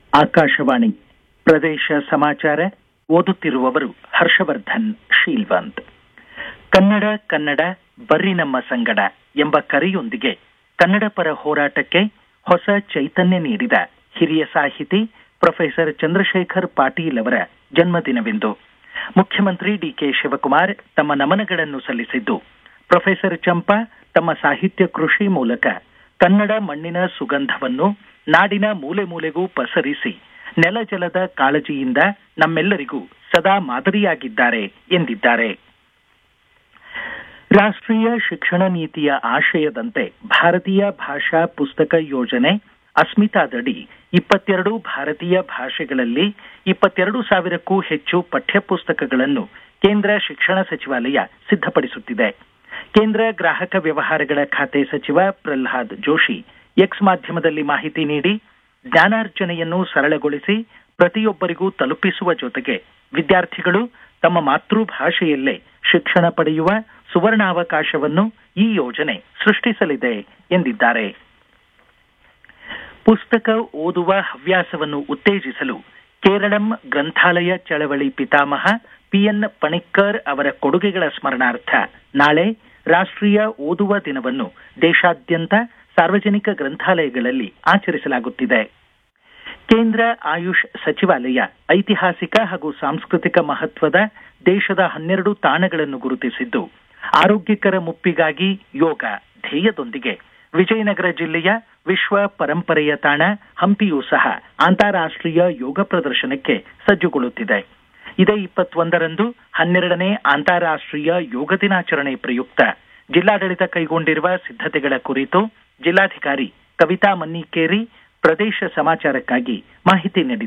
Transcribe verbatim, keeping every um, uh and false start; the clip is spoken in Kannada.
ಆಕಾಶವಾಣಿ ಪ್ರದೇಶ ಸಮಾಚಾರ ಓದುತ್ತಿರುವವರು ಹರ್ಷವರ್ಧನ್ ಶೀಲ್ವಂತ್. ಕನ್ನಡ ಕನ್ನಡ ಬರ್ರಿ ನಮ್ಮ ಸಂಗಡ ಎಂಬ ಕರೆಯೊಂದಿಗೆ ಕನ್ನಡ ಪರ ಹೋರಾಟಕ್ಕೆ ಹೊಸ ಚೈತನ್ಯ ನೀಡಿದ ಹಿರಿಯ ಸಾಹಿತಿ ಪ್ರೊಫೆಸರ್ ಚಂದ್ರಶೇಖರ್ ಪಾಟೀಲ್ ಅವರ ಜನ್ಮದಿನವಿಂದು. ಮುಖ್ಯಮಂತ್ರಿ ಡಿಕೆ ಶಿವಕುಮಾರ್ ತಮ್ಮ ನಮನಗಳನ್ನು ಸಲ್ಲಿಸಿದ್ದು, ಪ್ರೊಫೆಸರ್ ಚಂಪಾ ತಮ್ಮ ಸಾಹಿತ್ಯ ಕೃಷಿ ಮೂಲಕ ಕನ್ನಡ ಮಣ್ಣಿನ ಸುಗಂಧವನ್ನು ನಾಡಿನ ಮೂಲೆ ಮೂಲೆಗೂ ಪಸರಿಸಿ ನೆಲಜಲದ ಕಾಳಜಿಯಿಂದ ನಮ್ಮೆಲ್ಲರಿಗೂ ಸದಾ ಮಾದರಿಯಾಗಿದ್ದಾರೆ ಎಂದಿದ್ದಾರೆ. ರಾಷ್ಟ್ರೀಯ ಶಿಕ್ಷಣ ನೀತಿಯ ಆಶಯದಂತೆ ಭಾರತೀಯ ಭಾಷಾ ಪುಸ್ತಕ ಯೋಜನೆ ಅಸ್ಮಿತಾದಡಿ ಇಪ್ಪತ್ತೆರಡು ಭಾರತೀಯ ಭಾಷೆಗಳಲ್ಲಿ ಇಪ್ಪತ್ತೆರಡು ಸಾವಿರಕ್ಕೂ ಹೆಚ್ಚು ಪಠ್ಯಪುಸ್ತಕಗಳನ್ನು ಕೇಂದ್ರ ಶಿಕ್ಷಣ ಸಚಿವಾಲಯ ಸಿದ್ಧಪಡಿಸುತ್ತಿದೆ. ಕೇಂದ್ರ ಗ್ರಾಹಕ ವ್ಯವಹಾರಗಳ ಖಾತೆ ಸಚಿವ ಪ್ರಹ್ಲಾದ್ ಜೋಶಿ ಎಕ್ಸ್ ಮಾಧ್ಯಮದಲ್ಲಿ ಮಾಹಿತಿ ನೀಡಿ, ಜ್ಞಾನಾರ್ಜನೆಯನ್ನು ಸರಳಗೊಳಿಸಿ ಪ್ರತಿಯೊಬ್ಬರಿಗೂ ತಲುಪಿಸುವ ಜೊತೆಗೆ ವಿದ್ಯಾರ್ಥಿಗಳು ತಮ್ಮ ಮಾತೃಭಾಷೆಯಲ್ಲೇ ಶಿಕ್ಷಣ ಪಡೆಯುವ ಸುವರ್ಣಾವಕಾಶವನ್ನು ಈ ಯೋಜನೆ ಸೃಷ್ಟಿಸಲಿದೆ ಎಂದಿದ್ದಾರೆ. ಪುಸ್ತಕ ಓದುವ ಹವ್ಯಾಸವನ್ನು ಉತ್ತೇಜಿಸಲು ಕೇರಳಂ ಗ್ರಂಥಾಲಯ ಚಳವಳಿ ಪಿತಾಮಹ ಪಿಎನ್ ಪಣಿಕ್ಕರ್ ಅವರ ಕೊಡುಗೆಗಳ ಸ್ಮರಣಾರ್ಥ ನಾಳೆ ರಾಷ್ಟ್ರೀಯ ಓದುವ ದಿನವನ್ನು ದೇಶಾದ್ಯಂತ ಸಾರ್ವಜನಿಕ ಗ್ರಂಥಾಲಯಗಳಲ್ಲಿ ಆಚರಿಸಲಾಗುತ್ತಿದೆ. ಕೇಂದ್ರ ಆಯುಷ್ ಸಚಿವಾಲಯ ಐತಿಹಾಸಿಕ ಹಾಗೂ ಸಾಂಸ್ಕೃತಿಕ ಮಹತ್ವದ ದೇಶದ ಹನ್ನೆರಡು ತಾಣಗಳನ್ನು ಗುರುತಿಸಿದ್ದು, ಆರೋಗ್ಯಕರ ಮುಪ್ಪಿಗಾಗಿ ಯೋಗ ಧ್ಯೇಯದೊಂದಿಗೆ ವಿಜಯನಗರ ಜಿಲ್ಲೆಯ ವಿಶ್ವ ಪರಂಪರೆಯ ತಾಣ ಹಂಪಿಯೂ ಸಹ ಅಂತಾರಾಷ್ಟ್ರೀಯ ಯೋಗ ಪ್ರದರ್ಶನಕ್ಕೆ ಸಜ್ಜುಗೊಳ್ಳುತ್ತಿದೆ. ಇದೇ ಇಪ್ಪತ್ತೊಂದರಂದು ಹನ್ನೆರಡನೇ ಅಂತಾರಾಷ್ಟ್ರೀಯ ಯೋಗ ದಿನಾಚರಣೆ ಪ್ರಯುಕ್ತ ಜಿಲ್ಲಾಡಳಿತ ಕೈಗೊಂಡಿರುವ ಸಿದ್ಧತೆಗಳ ಕುರಿತು ಜಿಲ್ಲಾಧಿಕಾರಿ ಕವಿತಾ ಮನ್ನಿಕೇರಿ ಪ್ರದೇಶ ಸಮಾಚಾರಕ್ಕಾಗಿ ಮಾಹಿತಿ ನೀಡಿದ್ದಾರೆ.